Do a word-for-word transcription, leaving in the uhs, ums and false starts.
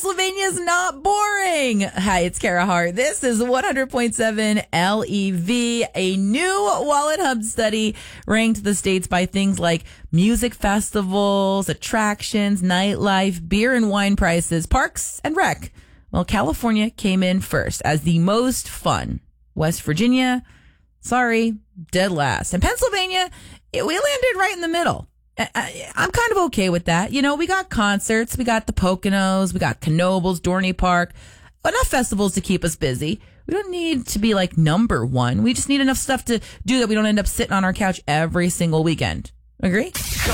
Pennsylvania is not boring. Hi, it's Kara Hart. This is one hundred point seven L E V. A new Wallet Hub study ranked the states by things like music festivals, attractions, nightlife, beer and wine prices, parks, and rec. Well, California came in first as the most fun. West Virginia, sorry, dead last. And Pennsylvania, it, we landed right in the middle. I'm kind of okay with that. You know, we got concerts, we got the Poconos, we got Knoebels, Dorney Park, enough festivals to keep us busy. We don't need to be like number one. We just need enough stuff to do that we don't end up sitting on our couch every single weekend. Agree?